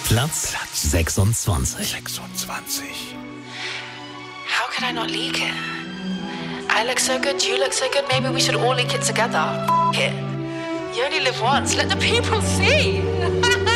Platz 26. How could I not leak it? I look so good, you look so good, maybe we should all leak it together. F it. You only live once, let the people see.